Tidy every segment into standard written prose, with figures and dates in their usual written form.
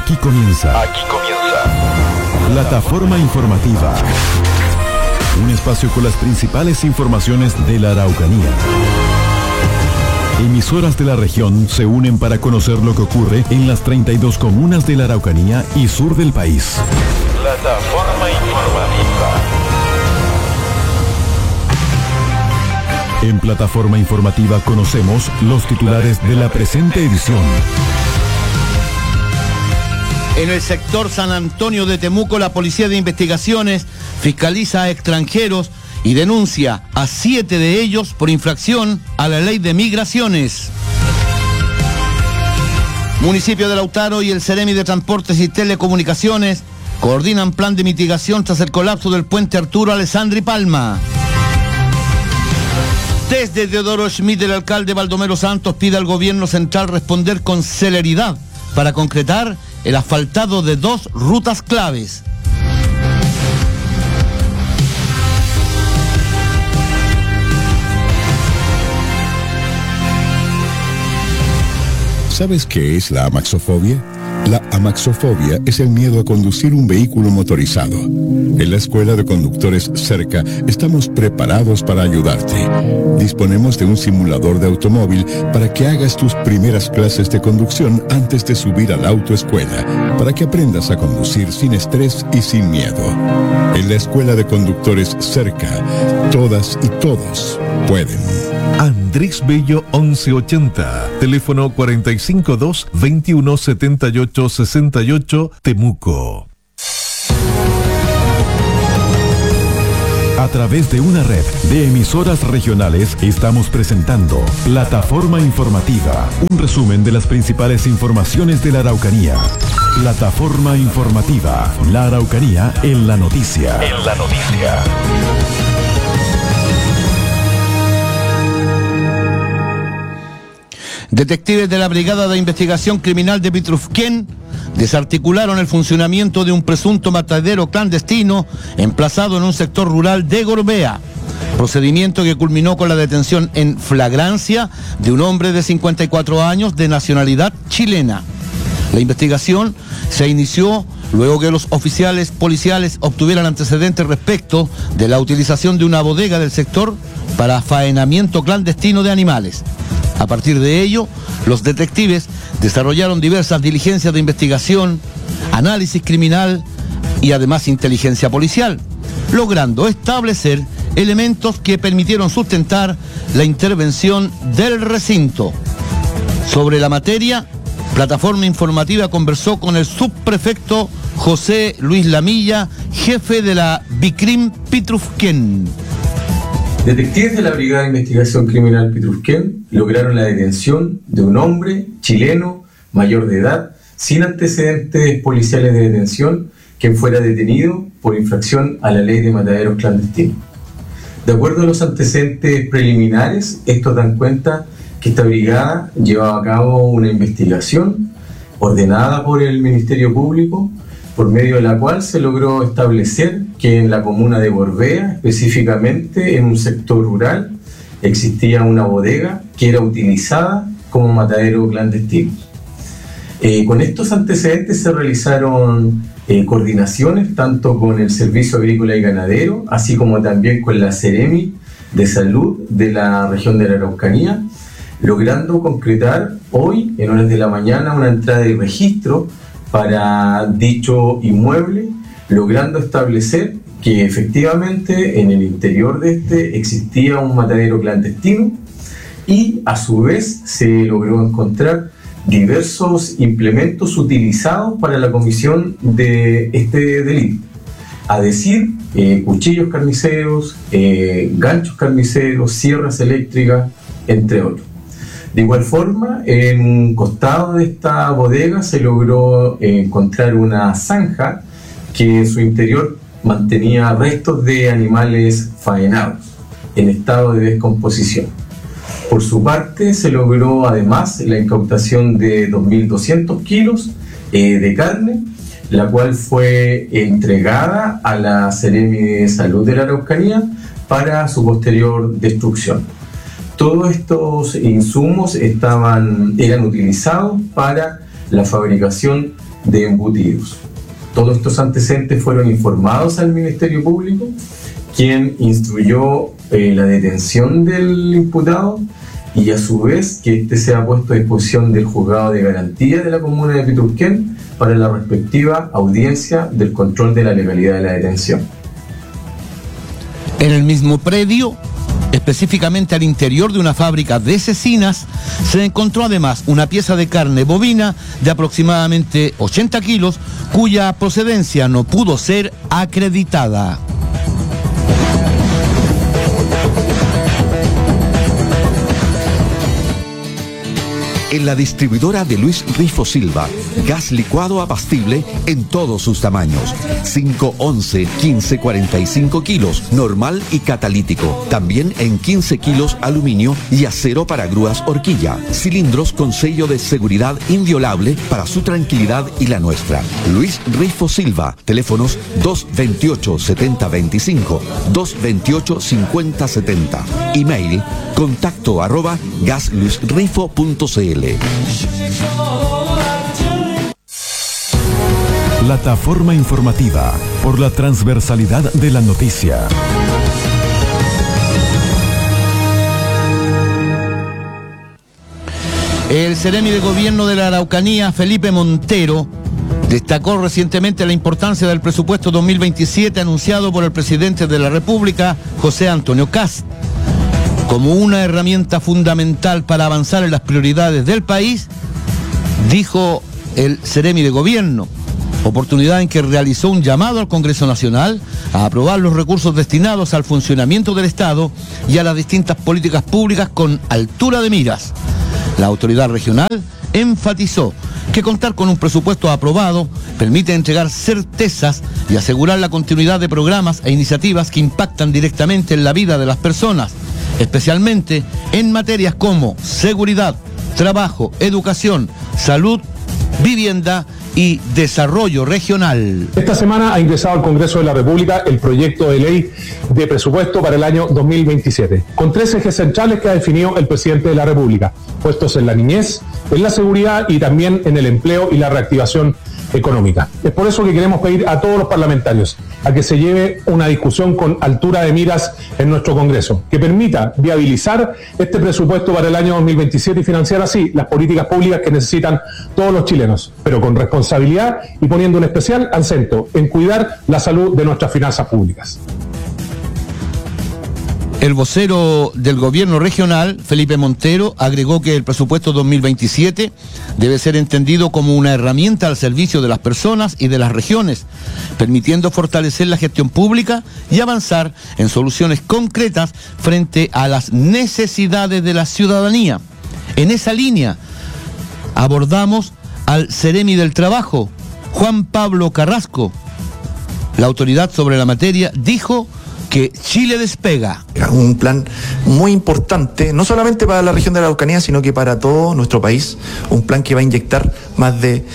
Aquí comienza. Plataforma informativa. Un espacio con las principales informaciones de la Araucanía. Emisoras de la región se unen para conocer lo que ocurre en las 32 comunas de la Araucanía y sur del país. Plataforma informativa. En Plataforma informativa conocemos los titulares de la presente edición. En el sector San Antonio de Temuco, la Policía de Investigaciones fiscaliza a extranjeros y denuncia a 7 de ellos por infracción a la ley de migraciones. Municipio de Lautaro y el Ceremi de Transportes y Telecomunicaciones coordinan plan de mitigación tras el colapso del puente Arturo Alessandri Palma. Desde Teodoro Schmidt, el alcalde Baldomero Santos pide al gobierno central responder con celeridad para concretar el asfaltado de 2 rutas claves. ¿Sabes qué es la amaxofobia? La amaxofobia es el miedo a conducir un vehículo motorizado. En la Escuela de Conductores Cerca estamos preparados para ayudarte. Disponemos de un simulador de automóvil para que hagas tus primeras clases de conducción antes de subir a la autoescuela, para que aprendas a conducir sin estrés y sin miedo. En la Escuela de Conductores Cerca, todas y todos pueden. Andrés Bello 1180, teléfono 452-2178-68, Temuco. A través de una red de emisoras regionales estamos presentando Plataforma informativa, un resumen de las principales informaciones de la Araucanía. Plataforma informativa, la Araucanía en la noticia. Detectives de la Brigada de Investigación Criminal de Pitrufquén desarticularon el funcionamiento de un presunto matadero clandestino emplazado en un sector rural de Gorbea. Procedimiento que culminó con la detención en flagrancia de un hombre de 54 años de nacionalidad chilena. La investigación se inició luego que los oficiales policiales obtuvieran antecedentes respecto de la utilización de una bodega del sector para faenamiento clandestino de animales. A partir de ello, los detectives desarrollaron diversas diligencias de investigación, análisis criminal y además inteligencia policial, logrando establecer elementos que permitieron sustentar la intervención del recinto. Sobre la materia, Plataforma Informativa conversó con el subprefecto José Luis Lamilla, jefe de la BICRIM Pitrufquén. Detectives de la Brigada de Investigación Criminal Pitrufquén lograron la detención de un hombre chileno mayor de edad sin antecedentes policiales de detención, quien fuera detenido por infracción a la ley de mataderos clandestinos. De acuerdo a los antecedentes preliminares, estos dan cuenta que esta brigada llevaba a cabo una investigación ordenada por el Ministerio Público, por medio de la cual se logró establecer que en la comuna de Gorbea, específicamente en un sector rural, existía una bodega que era utilizada como matadero clandestino. Con estos antecedentes se realizaron coordinaciones tanto con el Servicio Agrícola y Ganadero, así como también con la Ceremi de Salud de la región de la Araucanía, logrando concretar hoy, en horas de la mañana, una entrada de registro para dicho inmueble, logrando establecer que efectivamente en el interior de este existía un matadero clandestino y a su vez se logró encontrar diversos implementos utilizados para la comisión de este delito, a decir, cuchillos carniceros, ganchos carniceros, sierras eléctricas, entre otros. De igual forma, en un costado de esta bodega se logró encontrar una zanja que en su interior mantenía restos de animales faenados en estado de descomposición. Por su parte, se logró además la incautación de 2.200 kilos de carne, la cual fue entregada a la Ceremi de Salud de la Araucanía para su posterior destrucción. Todos estos insumos eran utilizados para la fabricación de embutidos. Todos estos antecedentes fueron informados al Ministerio Público, quien instruyó la detención del imputado y a su vez que éste sea puesto a disposición del juzgado de garantía de la comuna de Pitrufquén para la respectiva audiencia del control de la legalidad de la detención. En el mismo predio, específicamente al interior de una fábrica de cecinas, se encontró además una pieza de carne bovina de aproximadamente 80 kilos, cuya procedencia no pudo ser acreditada. En la distribuidora de Luis Rifo Silva, gas licuado abastible en todos sus tamaños, 5, 11, 15, 45 kilos, normal y catalítico. También en 15 kilos aluminio y acero para grúas horquilla. Cilindros con sello de seguridad inviolable para su tranquilidad y la nuestra. Luis Rifo Silva, teléfonos 228-7025, 228-5070. Email contacto@gasluisrifo.cl. Plataforma informativa por la transversalidad de la noticia. El Seremi de Gobierno de la Araucanía, Felipe Montero, destacó recientemente la importancia del presupuesto 2027 anunciado por el presidente de la República, José Antonio Kast, como una herramienta fundamental para avanzar en las prioridades del país. Dijo el Seremi de Gobierno, oportunidad en que realizó un llamado al Congreso Nacional a aprobar los recursos destinados al funcionamiento del Estado y a las distintas políticas públicas con altura de miras. La autoridad regional enfatizó que contar con un presupuesto aprobado permite entregar certezas y asegurar la continuidad de programas e iniciativas que impactan directamente en la vida de las personas, especialmente en materias como seguridad, trabajo, educación, salud, vivienda y desarrollo regional. Esta semana ha ingresado al Congreso de la República el proyecto de ley de presupuesto para el año 2027, con 3 ejes centrales que ha definido el presidente de la República, puestos en la niñez, en la seguridad y también en el empleo y la reactivación económica. Es por eso que queremos pedir a todos los parlamentarios a que se lleve una discusión con altura de miras en nuestro Congreso, que permita viabilizar este presupuesto para el año 2027 y financiar así las políticas públicas que necesitan todos los chilenos, pero con responsabilidad y poniendo un especial acento en cuidar la salud de nuestras finanzas públicas. El vocero del gobierno regional, Felipe Montero, agregó que el presupuesto 2027 debe ser entendido como una herramienta al servicio de las personas y de las regiones, permitiendo fortalecer la gestión pública y avanzar en soluciones concretas frente a las necesidades de la ciudadanía. En esa línea abordamos al Seremi del Trabajo, Juan Pablo Carrasco. La autoridad sobre la materia dijo que Chile despega. Un plan muy importante, no solamente para la región de la Araucanía, sino que para todo nuestro país. Un plan que va a inyectar más de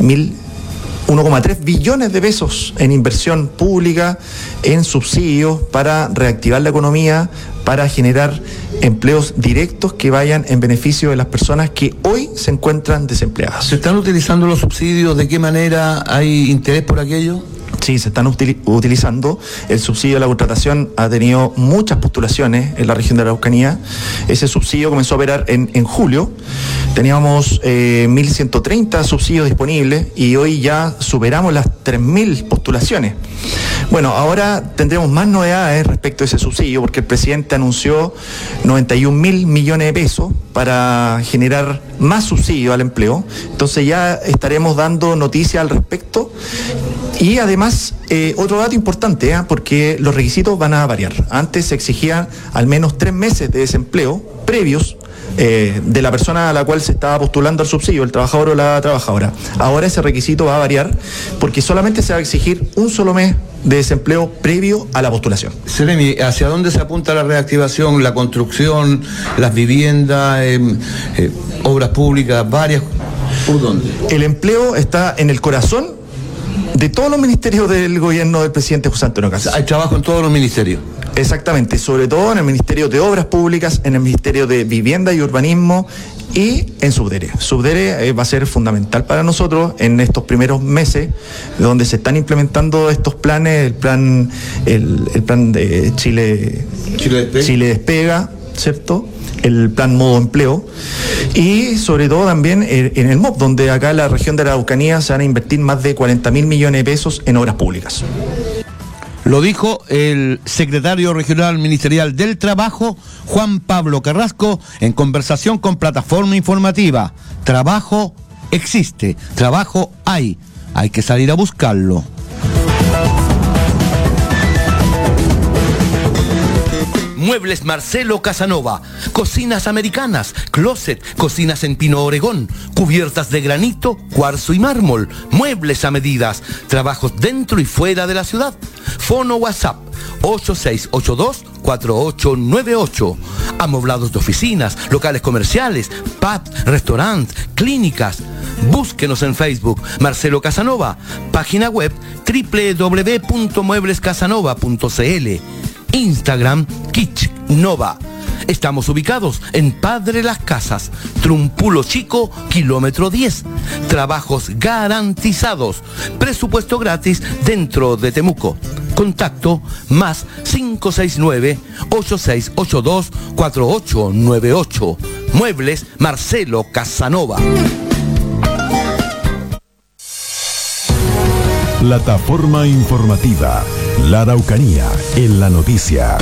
1,3 billones de pesos en inversión pública, en subsidios para reactivar la economía, para generar empleos directos que vayan en beneficio de las personas que hoy se encuentran desempleadas. ¿Se están utilizando los subsidios? ¿De qué manera? ¿Hay interés por aquello? Sí, se están utilizando. El subsidio de la contratación ha tenido muchas postulaciones en la región de la Araucanía. Ese subsidio comenzó a operar en julio. Teníamos 1.130 subsidios disponibles y hoy ya superamos las 3.000 postulaciones. Bueno, ahora tendremos más novedades respecto a ese subsidio porque el presidente anunció 91.000 millones de pesos para generar más subsidio al empleo. Entonces ya estaremos dando noticias al respecto. Y además, otro dato importante, porque los requisitos van a variar. Antes se exigían al menos 3 meses de desempleo previos de la persona a la cual se estaba postulando al subsidio, el trabajador o la trabajadora. Ahora ese requisito va a variar porque solamente se va a exigir un solo mes de desempleo previo a la postulación. Seremi, ¿hacia dónde se apunta la reactivación, la construcción, las viviendas, obras públicas, varias? ¿Por dónde? El empleo está en el corazón de todos los ministerios del gobierno del presidente José Antonio Kast. Hay trabajo en todos los ministerios. Exactamente, sobre todo en el Ministerio de Obras Públicas, en el Ministerio de Vivienda y Urbanismo y en Subdere. Subdere va a ser fundamental para nosotros en estos primeros meses donde se están implementando estos planes, el plan de Chile Despega, ¿cierto? El plan modo empleo y sobre todo también en el MOP, donde acá en la región de la Araucanía se van a invertir más de 40.000 millones de pesos en obras públicas. Lo dijo el secretario regional ministerial del Trabajo, Juan Pablo Carrasco, en conversación con Plataforma Informativa. Trabajo existe, trabajo hay que salir a buscarlo. Muebles Marcelo Casanova, cocinas americanas, closet, cocinas en pino Oregón, cubiertas de granito, cuarzo y mármol, muebles a medidas, trabajos dentro y fuera de la ciudad. Fono WhatsApp 8682-4898. Amoblados de oficinas, locales comerciales, pub, restaurantes, clínicas. Búsquenos en Facebook Marcelo Casanova, página web www.mueblescasanova.cl, Instagram Kitsch Nova. Estamos ubicados en Padre Las Casas, Trumpulo Chico, kilómetro 10. Trabajos garantizados. Presupuesto gratis dentro de Temuco. Contacto más 569-8682-4898. Muebles Marcelo Casanova. Plataforma informativa. La Araucanía en la noticia.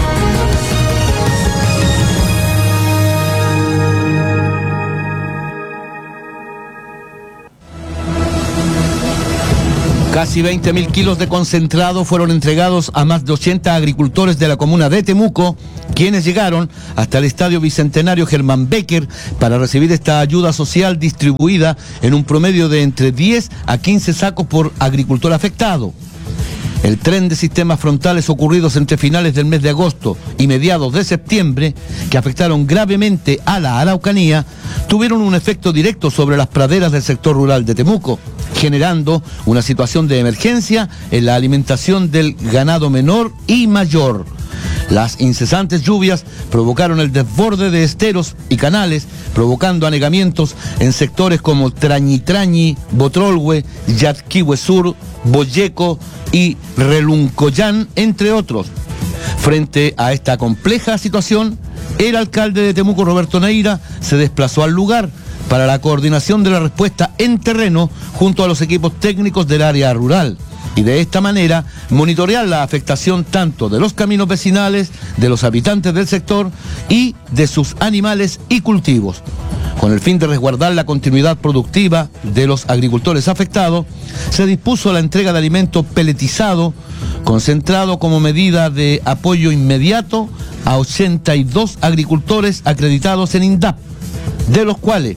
Casi 20.000 kilos de concentrado fueron entregados a más de 80 agricultores de la comuna de Temuco, quienes llegaron hasta el Estadio Bicentenario Germán Becker para recibir esta ayuda social distribuida en un promedio de entre 10 a 15 sacos por agricultor afectado. El tren de sistemas frontales ocurridos entre finales del mes de agosto y mediados de septiembre, que afectaron gravemente a la Araucanía, tuvieron un efecto directo sobre las praderas del sector rural de Temuco, generando una situación de emergencia en la alimentación del ganado menor y mayor. Las incesantes lluvias provocaron el desborde de esteros y canales, provocando anegamientos en sectores como Trañi, Botrolhue, Yadquihue Sur, Boyeco y Reluncoyán, entre otros. Frente a esta compleja situación, el alcalde de Temuco, Roberto Neira, se desplazó al lugar para la coordinación de la respuesta en terreno junto a los equipos técnicos del área rural, y de esta manera monitorear la afectación tanto de los caminos vecinales, de los habitantes del sector y de sus animales y cultivos. Con el fin de resguardar la continuidad productiva de los agricultores afectados, se dispuso la entrega de alimento peletizado, concentrado como medida de apoyo inmediato a 82 agricultores acreditados en INDAP, de los cuales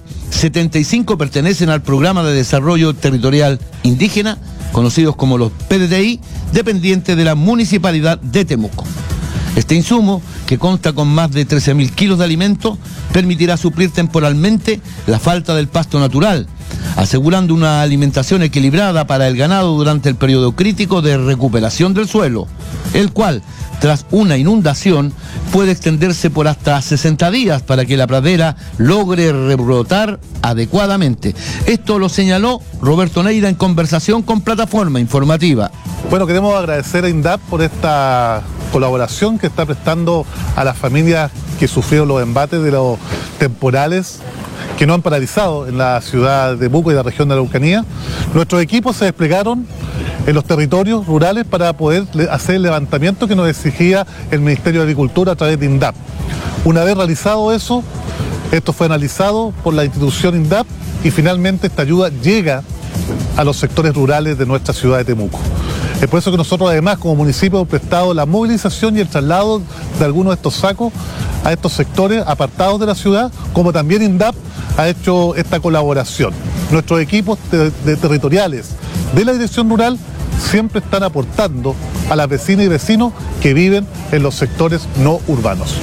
75 pertenecen al Programa de Desarrollo Territorial Indígena, conocidos como los PDTI, dependientes de la Municipalidad de Temuco. Este insumo, que consta con más de 13.000 kilos de alimento, permitirá suplir temporalmente la falta del pasto natural, asegurando una alimentación equilibrada para el ganado durante el periodo crítico de recuperación del suelo, el cual, tras una inundación, puede extenderse por hasta 60 días para que la pradera logre rebrotar adecuadamente. Esto lo señaló Roberto Neira en conversación con Plataforma Informativa. Bueno, queremos agradecer a INDAP por esta colaboración que está prestando a las familias que sufrieron los embates de los temporales que nos han paralizado en la ciudad de Temuco y la región de la Araucanía. Nuestros equipos se desplegaron en los territorios rurales para poder hacer el levantamiento que nos exigía el Ministerio de Agricultura a través de INDAP. Una vez realizado eso, esto fue analizado por la institución INDAP y finalmente esta ayuda llega a los sectores rurales de nuestra ciudad de Temuco. Es por eso que nosotros además como municipio hemos prestado la movilización y el traslado de algunos de estos sacos a estos sectores apartados de la ciudad, como también INDAP ha hecho esta colaboración. Nuestros equipos territoriales de la Dirección Rural siempre están aportando a las vecinas y vecinos que viven en los sectores no urbanos.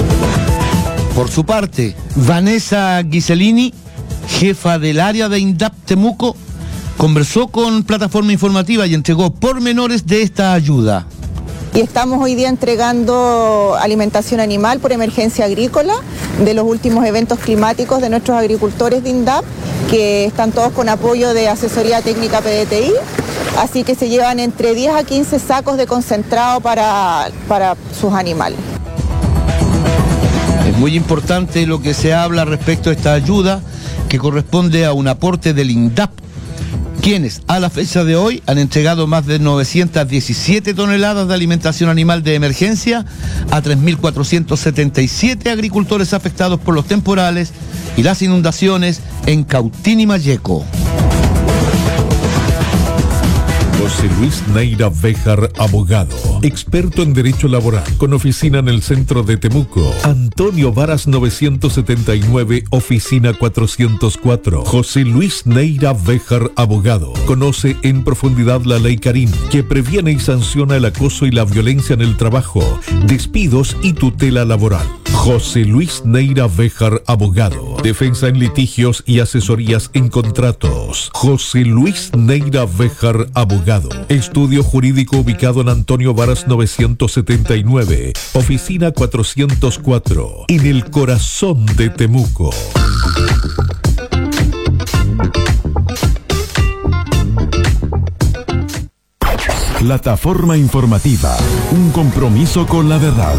Por su parte, Vanessa Ghiselini, jefa del área de INDAP Temuco, conversó con Plataforma Informativa y entregó pormenores de esta ayuda. Y estamos hoy día entregando alimentación animal por emergencia agrícola de los últimos eventos climáticos de nuestros agricultores de INDAP, que están todos con apoyo de asesoría técnica PDTI, así que se llevan entre 10 a 15 sacos de concentrado para sus animales. Es muy importante lo que se habla respecto a esta ayuda, que corresponde a un aporte del INDAP, quienes a la fecha de hoy han entregado más de 917 toneladas de alimentación animal de emergencia a 3.477 agricultores afectados por los temporales y las inundaciones en Cautín y Malleco. José Luis Neira Béjar, abogado, experto en derecho laboral, con oficina en el centro de Temuco. Antonio Varas 979, oficina 404. José Luis Neira Béjar, abogado, conoce en profundidad la ley Karim, que previene y sanciona el acoso y la violencia en el trabajo, despidos y tutela laboral. José Luis Neira Béjar, abogado, defensa en litigios y asesorías en contratos. José Luis Neira Béjar, abogado, estudio jurídico ubicado en Antonio Varas 979, oficina 404, en el corazón de Temuco. Plataforma informativa, un compromiso con la verdad.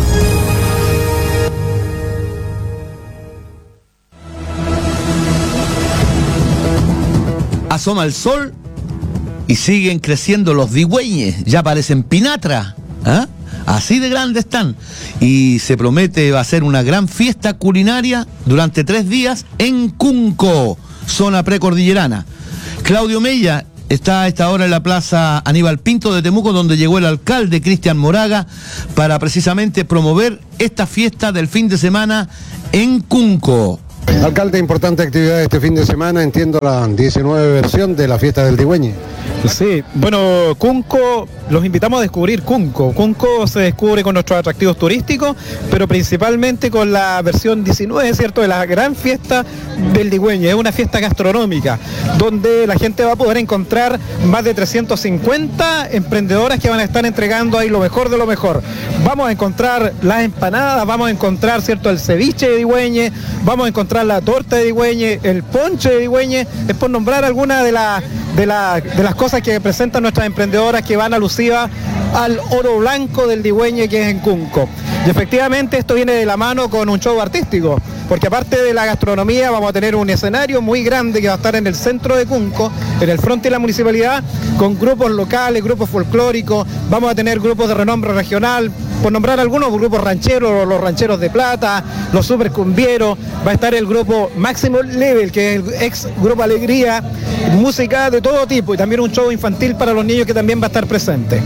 Asoma el sol y siguen creciendo los digüeñes, ya parecen pinatra, ¿ah? Así de grandes están. Y se promete va a ser una gran fiesta culinaria durante 3 días en Cunco, zona precordillerana. Claudio Mella está a esta hora en la plaza Aníbal Pinto de Temuco, donde llegó el alcalde Cristian Moraga para precisamente promover esta fiesta del fin de semana en Cunco. Alcalde, importante actividad este fin de semana, entiendo la 19 versión de la fiesta del Digüeñe. Sí, bueno, Cunco, los invitamos a descubrir Cunco. Cunco se descubre con nuestros atractivos turísticos, pero principalmente con la versión 19, ¿cierto?, de la gran fiesta del Digüeñe. Es una fiesta gastronómica, donde la gente va a poder encontrar más de 350 emprendedoras que van a estar entregando ahí lo mejor de lo mejor. Vamos a encontrar las empanadas, vamos a encontrar, ¿cierto?, el ceviche de Digüeñe, vamos a encontrar la torta de Digüeñe, el ponche de Digüeñe, es por nombrar algunas de las cosas que presentan nuestras emprendedoras que van alusivas al oro blanco del Digüeñe, que es en Cunco. Y efectivamente esto viene de la mano con un show artístico, porque aparte de la gastronomía vamos a tener un escenario muy grande que va a estar en el centro de Cunco, en el frente de la municipalidad, con grupos locales, grupos folclóricos, vamos a tener grupos de renombre regional, por nombrar algunos, grupos rancheros, los rancheros de plata, los super cumbieros, va a estar el grupo Máximo Level, que es el ex Grupo Alegría, música de todo tipo y también un show infantil para los niños que también va a estar presente.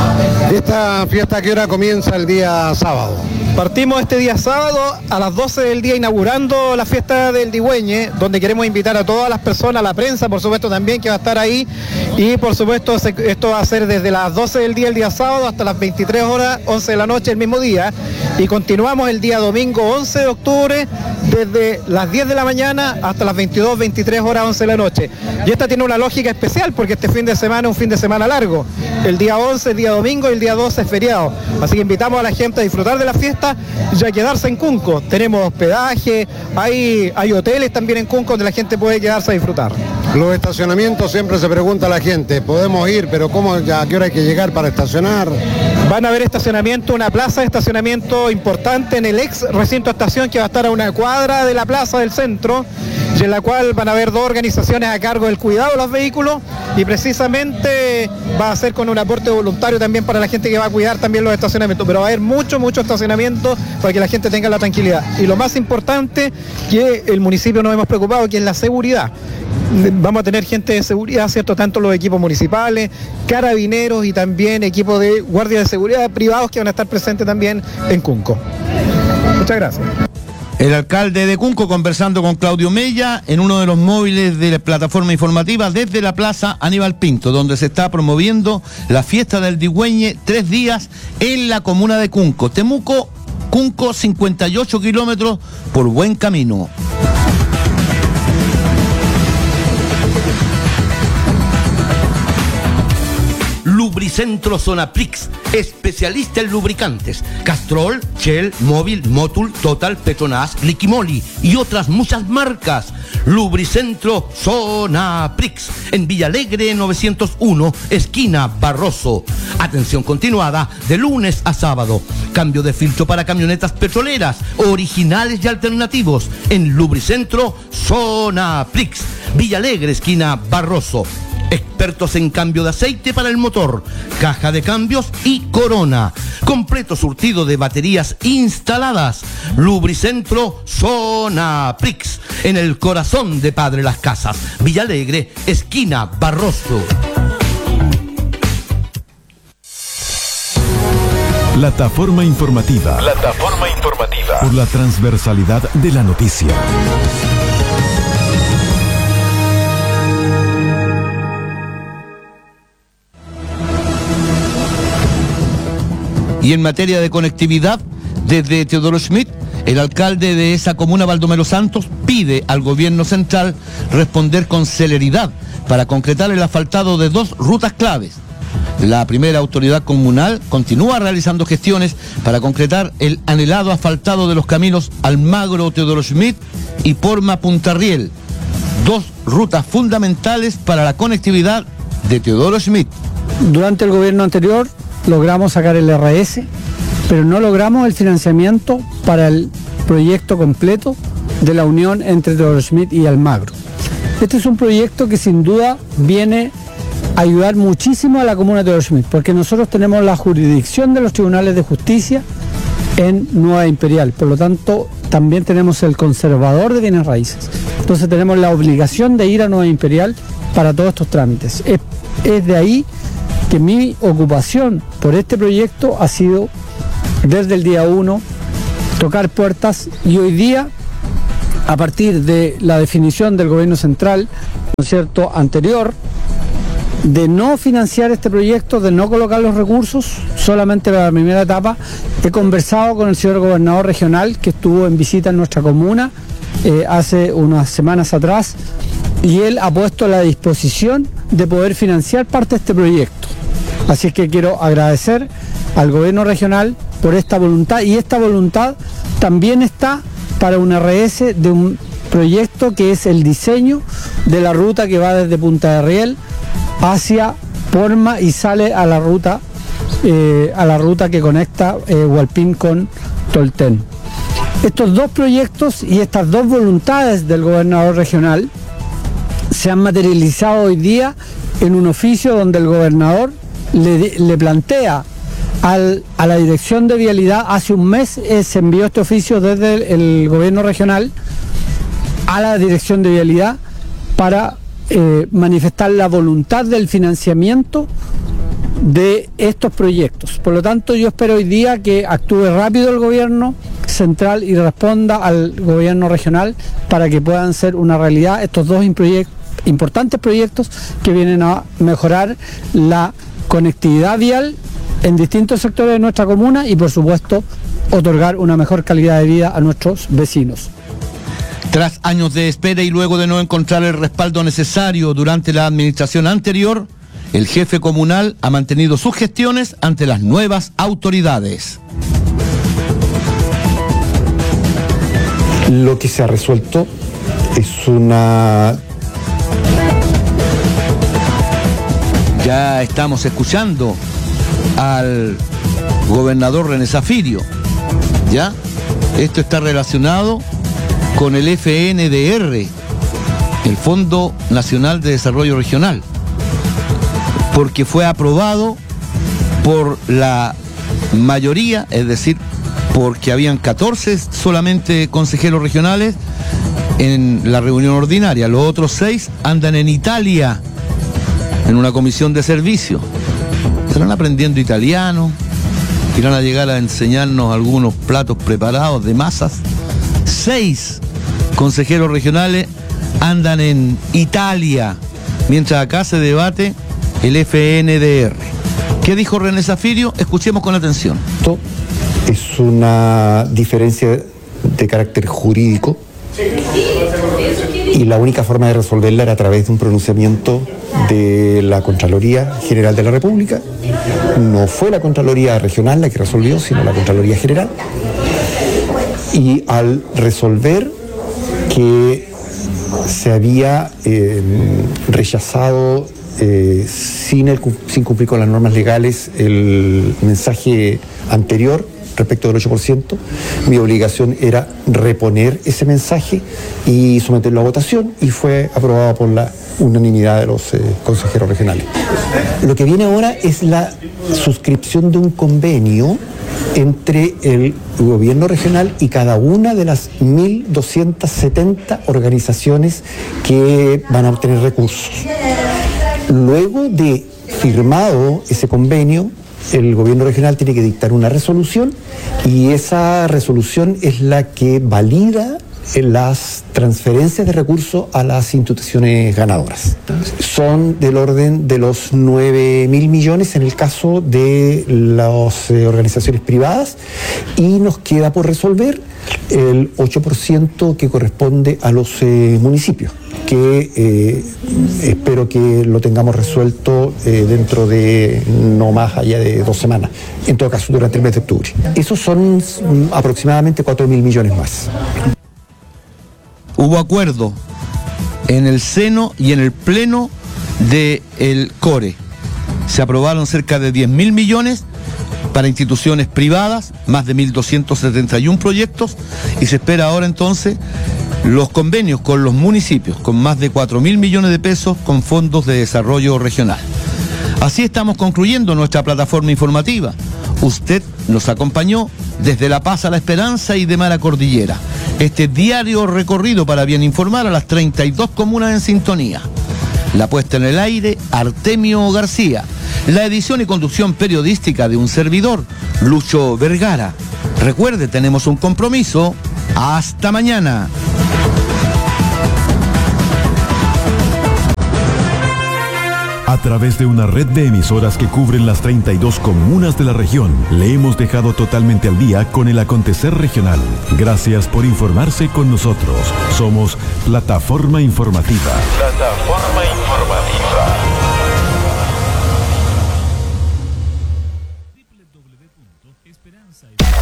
¿Esta fiesta a qué hora comienza el día sábado? Partimos este día sábado a las 12 del día inaugurando la fiesta del Digüeñe, donde queremos invitar a todas las personas, a la prensa por supuesto también que va a estar ahí, y por supuesto esto va a ser desde las 12 del día el día sábado hasta las 23 horas, 11 de la noche el mismo día, y continuamos el día domingo 11 de octubre desde las 10 de la mañana hasta las 22, 23 horas, 11 de la noche. Y esta tiene una lógica especial porque este fin de semana es un fin de semana largo. El día 11, el día domingo y el día 12 es feriado. Así que invitamos a la gente a disfrutar de la fiesta y a quedarse en Cunco. Tenemos hospedaje, hay hoteles también en Cunco donde la gente puede quedarse a disfrutar. Los estacionamientos, siempre se pregunta a la gente, podemos ir, pero ¿a qué hora hay que llegar para estacionar? Van a haber estacionamiento, una plaza de estacionamiento importante en el ex recinto estación que va a estar a una cuadra de la plaza del centro, y en la cual van a haber 2 organizaciones a cargo del cuidado de los vehículos, y precisamente va a ser con un aporte voluntario también para la gente que va a cuidar también los estacionamientos, pero va a haber mucho estacionamiento para que la gente tenga la tranquilidad. Y lo más importante, que el municipio nos hemos preocupado, que es la seguridad. Vamos a tener gente de seguridad, ¿cierto? Tanto los equipos municipales, carabineros y también equipos de guardia de seguridad privados que van a estar presentes también en Cunco. Muchas gracias. El alcalde de Cunco conversando con Claudio Mella en uno de los móviles de la plataforma informativa desde la plaza Aníbal Pinto, donde se está promoviendo la fiesta del Digüeñe 3 días en la comuna de Cunco. Temuco, Cunco, 58 kilómetros por buen camino. Lubricentro Sonaprix, especialista en lubricantes. Castrol, Shell, Móvil, Motul, Total, Petronas, Liquimoli y otras muchas marcas. Lubricentro Sonaprix, en Villalegre 901, esquina Barroso. Atención continuada de lunes a sábado. Cambio de filtro para camionetas petroleras, originales y alternativos, en Lubricentro Sonaprix, Villalegre, esquina Barroso. Expertos en cambio de aceite para el motor, caja de cambios y corona. Completo surtido de baterías instaladas. Lubricentro Sonaprix, en el corazón de Padre Las Casas, Villalegre, esquina Barroso. Plataforma informativa. Por la transversalidad de la noticia. Y en materia de conectividad, desde Teodoro Schmidt, el alcalde de esa comuna, Baldomero Santos, pide al gobierno central responder con celeridad para concretar el asfaltado de 2 rutas claves. La primera autoridad comunal continúa realizando gestiones para concretar el anhelado asfaltado de los caminos Almagro, Teodoro Schmidt y Porma, Punta Riel, 2 rutas fundamentales para la conectividad de Teodoro Schmidt. Durante el gobierno anterior logramos sacar el RS, pero no logramos el financiamiento para el proyecto completo de la unión entre Teodoro Schmidt y Almagro. Este es un proyecto que sin duda viene a ayudar muchísimo a la comuna de Teodoro Schmidt, porque nosotros tenemos la jurisdicción de los tribunales de justicia en Nueva Imperial, por lo tanto también tenemos el conservador de bienes raíces. Entonces tenemos la obligación de ir a Nueva Imperial para todos estos trámites. Es de ahí que mi ocupación por este proyecto ha sido desde el día 1 tocar puertas, y hoy día, a partir de la definición del gobierno central, ¿no es cierto?, anterior, de no financiar este proyecto, de no colocar los recursos solamente para la primera etapa, he conversado con el señor gobernador regional, que estuvo en visita en nuestra comuna hace unas semanas atrás, y él ha puesto a la disposición de poder financiar parte de este proyecto. Así es que quiero agradecer al gobierno regional por esta voluntad, y esta voluntad también está para un RS de un proyecto que es el diseño de la ruta que va desde Punta de Riel hacia Porma y sale a la ruta que conecta Hualpín con Tolten. Estos 2 proyectos y estas 2 voluntades del gobernador regional se han materializado hoy día en un oficio donde el gobernador le plantea a la Dirección de Vialidad. Hace un mes se envió este oficio desde el gobierno regional a la Dirección de Vialidad para manifestar la voluntad del financiamiento de estos proyectos. Por lo tanto, yo espero hoy día que actúe rápido el gobierno central y responda al gobierno regional para que puedan ser una realidad estos 2 importantes proyectos que vienen a mejorar la conectividad vial en distintos sectores de nuestra comuna y, por supuesto, otorgar una mejor calidad de vida a nuestros vecinos. Tras años de espera y luego de no encontrar el respaldo necesario durante la administración anterior, el jefe comunal ha mantenido sus gestiones ante las nuevas autoridades. Lo que se ha resuelto es una... Ya estamos escuchando al gobernador René Zafirio, ¿ya? Esto está relacionado con el FNDR, el Fondo Nacional de Desarrollo Regional, porque fue aprobado por la mayoría, es decir, porque habían 14 solamente consejeros regionales en la reunión ordinaria, los otros 6 andan en Italia, en una comisión de servicio. Estarán aprendiendo italiano, irán a llegar a enseñarnos algunos platos preparados de masas. 6 consejeros regionales andan en Italia, mientras acá se debate el FNDR. ¿Qué dijo René Zafirio? Escuchemos con atención. Esto es una diferencia de carácter jurídico y la única forma de resolverla era a través de un pronunciamiento de la Contraloría General de la República. No fue la Contraloría Regional la que resolvió, sino la Contraloría General. Y al resolver que se había rechazado sin cumplir con las normas legales el mensaje anterior respecto del 8%, mi obligación era reponer ese mensaje y someterlo a votación, y fue aprobado por la unanimidad de los consejeros regionales. Lo que viene ahora es la suscripción de un convenio entre el gobierno regional y cada una de las 1.270 organizaciones que van a obtener recursos. Luego de firmado ese convenio, el gobierno regional tiene que dictar una resolución, y esa resolución es la que valida las transferencias de recursos a las instituciones ganadoras. Son del orden de los 9.000 millones en el caso de las organizaciones privadas, y nos queda por resolver el 8% que corresponde a los municipios, que espero que lo tengamos resuelto dentro de no más allá de 2 semanas, en todo caso durante el mes de octubre. Esos son aproximadamente 4.000 millones más. Hubo acuerdo en el seno y en el pleno del CORE. Se aprobaron cerca de 10.000 millones para instituciones privadas, más de 1.271 proyectos, y se espera ahora entonces los convenios con los municipios, con más de 4.000 millones de pesos con fondos de desarrollo regional. Así estamos concluyendo nuestra plataforma informativa. Usted nos acompañó desde La Paz a La Esperanza y de Mar a Cordillera. Este diario recorrido para bien informar a las 32 comunas en sintonía. La puesta en el aire, Artemio García. La edición y conducción periodística de un servidor, Lucho Vergara. Recuerde, tenemos un compromiso. Hasta mañana. A través de una red de emisoras que cubren las 32 comunas de la región, le hemos dejado totalmente al día con el acontecer regional. Gracias por informarse con nosotros. Somos Plataforma Informativa.